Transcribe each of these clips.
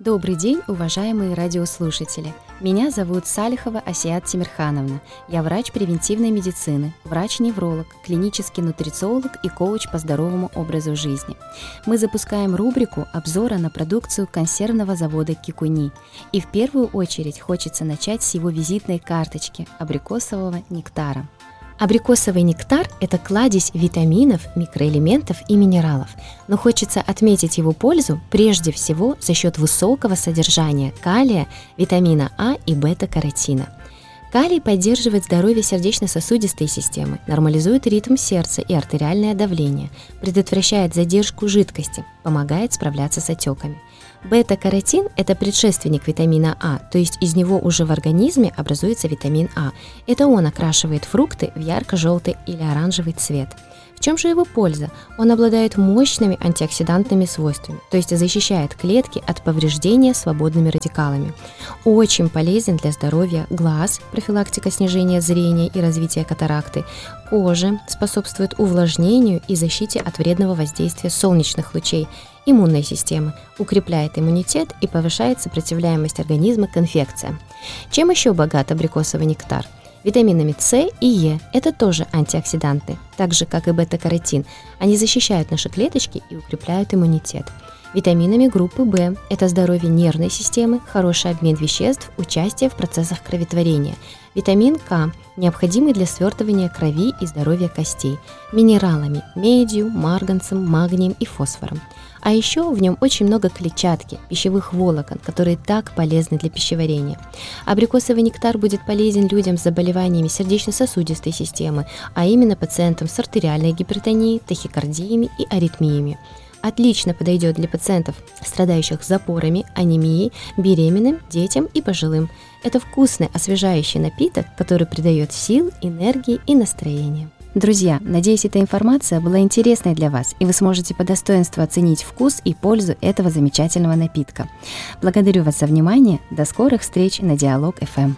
Добрый день, уважаемые радиослушатели! Меня зовут Салихова Асият Тимирхановна. Я врач превентивной медицины, врач-невролог, клинический нутрициолог и коуч по здоровому образу жизни. Мы запускаем рубрику обзора на продукцию консервного завода Кикуни. И в первую очередь хочется начать с его визитной карточки – абрикосового нектара. Абрикосовый нектар – это кладезь витаминов, микроэлементов и минералов, но хочется отметить его пользу прежде всего за счет высокого содержания калия, витамина А и бета-каротина. Калий поддерживает здоровье сердечно-сосудистой системы, нормализует ритм сердца и артериальное давление, предотвращает задержку жидкости, помогает справляться с отеками. Бета-каротин – это предшественник витамина А, то есть из него уже в организме образуется витамин А. Это он окрашивает фрукты в ярко-желтый или оранжевый цвет. В чем же его польза? Он обладает мощными антиоксидантными свойствами, то есть защищает клетки от повреждения свободными радикалами. Очень полезен для здоровья глаз, профилактика снижения зрения и развития катаракты, кожи, способствует увлажнению и защите от вредного воздействия солнечных лучей, иммунной системы, укрепляет иммунитет и повышает сопротивляемость организма к инфекциям. Чем еще богат абрикосовый нектар? Витаминами С и Е – это тоже антиоксиданты, так же, как и бета-каротин. Они защищают наши клеточки и укрепляют иммунитет. Витаминами группы В – это здоровье нервной системы, хороший обмен веществ, участие в процессах кроветворения. Витамин К – необходимый для свертывания крови и здоровья костей. Минералами – медью, марганцем, магнием и фосфором. А еще в нем очень много клетчатки, пищевых волокон, которые так полезны для пищеварения. Абрикосовый нектар будет полезен людям с заболеваниями сердечно-сосудистой системы, а именно пациентам с артериальной гипертонией, тахикардиями и аритмиями. Отлично подойдет для пациентов, страдающих запорами, анемией, беременным, детям и пожилым. Это вкусный освежающий напиток, который придает сил, энергии и настроения. Друзья, надеюсь, эта информация была интересной для вас, и вы сможете по достоинству оценить вкус и пользу этого замечательного напитка. Благодарю вас за внимание. До скорых встреч на Диалог ФМ.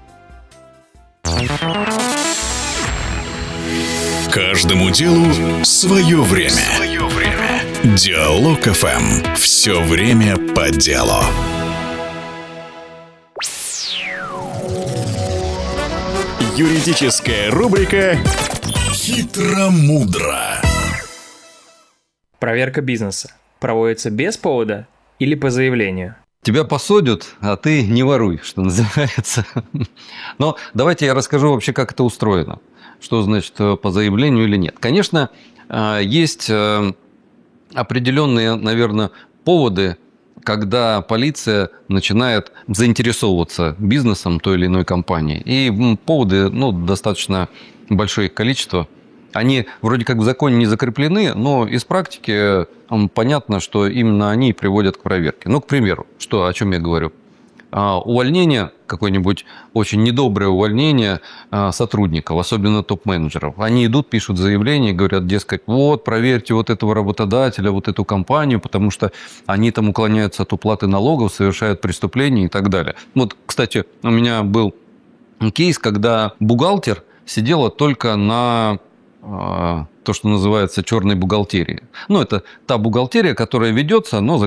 Каждому делу свое время. Диалог ФМ. Все время по делу. Юридическая рубрика «Хитро-мудро». Проверка бизнеса проводится без повода или по заявлению? Тебя посадят, а ты не воруй, что называется. Но давайте я расскажу вообще, как это устроено. Что значит по заявлению или нет. Конечно, есть определенные, наверное, поводы, когда полиция начинает заинтересовываться бизнесом той или иной компании. И поводы, достаточно большое их количество. Они вроде как в законе не закреплены, но из практики понятно, что именно они приводят к проверке. К примеру, о чем я говорю? Увольнение, какое-нибудь очень недоброе увольнение сотрудников, особенно топ-менеджеров. Они идут, пишут заявление, говорят, дескать, проверьте вот этого работодателя, вот эту компанию, потому что они там уклоняются от уплаты налогов, совершают преступления и так далее. Кстати, у меня был кейс, когда бухгалтер сидела только на то, что называется черной бухгалтерии. Это та бухгалтерия, которая ведется, но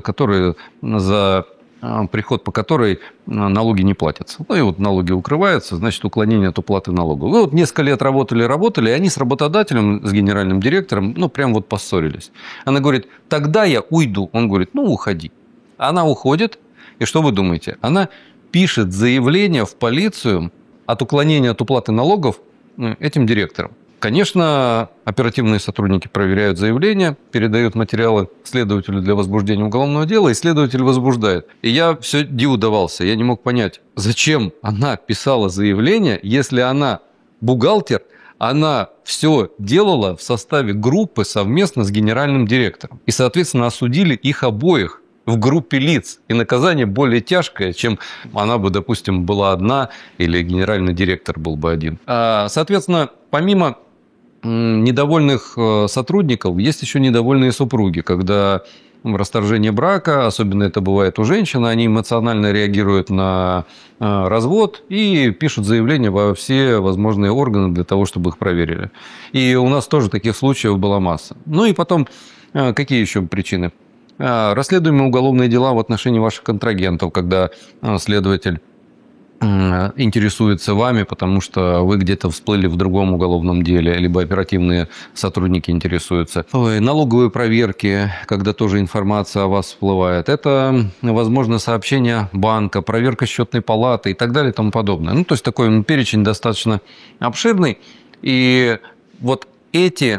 за приход по которой налоги не платятся. И налоги укрываются, значит, уклонение от уплаты налогов. Несколько лет работали, и они с работодателем, с генеральным директором, прям поссорились. Она говорит, тогда я уйду. Он говорит, уходи. Она уходит, и что вы думаете? Она пишет заявление в полицию от уклонения от уплаты налогов этим директором. Конечно, оперативные сотрудники проверяют заявление, передают материалы следователю для возбуждения уголовного дела, и следователь возбуждает. И я все диву давался, я не мог понять, зачем она писала заявление, если она бухгалтер, она все делала в составе группы совместно с генеральным директором. И, соответственно, осудили их обоих в группе лиц. И наказание более тяжкое, чем она бы, допустим, была одна, или генеральный директор был бы один. Соответственно, помимо недовольных сотрудников есть еще недовольные супруги, когда расторжение брака, особенно это бывает у женщин, они эмоционально реагируют на развод и пишут заявление во все возможные органы для того, чтобы их проверили. И у нас тоже таких случаев была масса. И потом, какие еще причины? расследуемые уголовные дела в отношении ваших контрагентов, когда следователь интересуется вами, потому что вы где-то всплыли в другом уголовном деле, либо оперативные сотрудники интересуются. Налоговые проверки, когда тоже информация о вас всплывает. Это, возможно, сообщение банка, проверка счетной палаты и так далее и тому подобное. То есть такой перечень достаточно обширный. И вот эти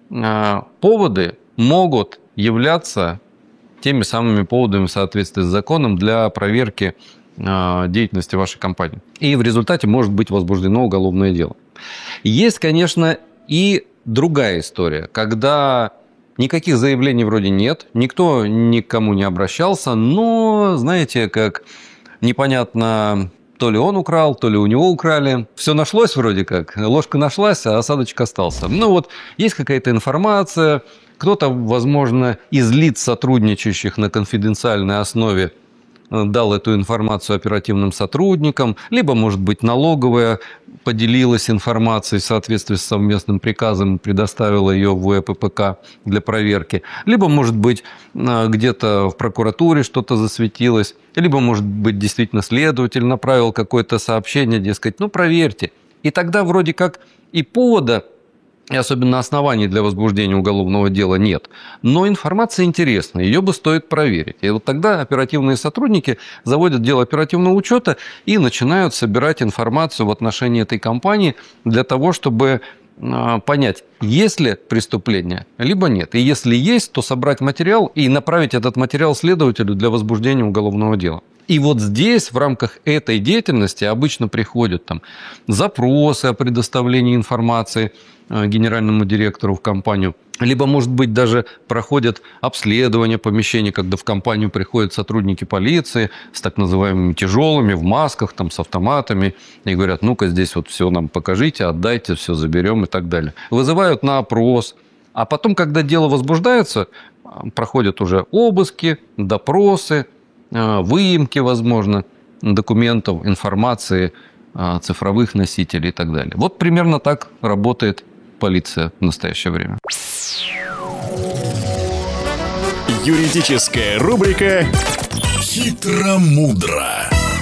поводы могут являться теми самыми поводами в соответствии с законом для проверки деятельности вашей компании. И в результате может быть возбуждено уголовное дело. Есть, конечно, и другая история, когда никаких заявлений вроде нет, никто никому не обращался, но, знаете, как непонятно, то ли он украл, то ли у него украли. Все нашлось вроде как, ложка нашлась, а осадочек остался. Есть какая-то информация, кто-то, возможно, из лиц, сотрудничающих на конфиденциальной основе, дал эту информацию оперативным сотрудникам, либо, может быть, налоговая поделилась информацией в соответствии с совместным приказом и предоставила ее в ВППК для проверки, либо, может быть, где-то в прокуратуре что-то засветилось, либо, может быть, действительно следователь направил какое-то сообщение, дескать, проверьте. И тогда вроде как и повода, и особенно оснований для возбуждения уголовного дела нет. Но информация интересная, ее бы стоит проверить. И вот тогда оперативные сотрудники заводят дело оперативного учета и начинают собирать информацию в отношении этой компании для того, чтобы понять, есть ли преступление, либо нет. И если есть, то собрать материал и направить этот материал следователю для возбуждения уголовного дела. И вот здесь, в рамках этой деятельности, обычно приходят запросы о предоставлении информации генеральному директору в компанию, либо, может быть, даже проходят обследование помещений, когда в компанию приходят сотрудники полиции с так называемыми тяжелыми, в масках, с автоматами, и говорят, ну-ка здесь вот все нам покажите, отдайте, все заберем и так далее. Вызывают на опрос, а потом, когда дело возбуждается, проходят уже обыски, допросы, выемки, возможно, документов, информации, цифровых носителей и так далее. Вот примерно так работает полиция в настоящее время. Юридическая рубрика «Хитро-мудро».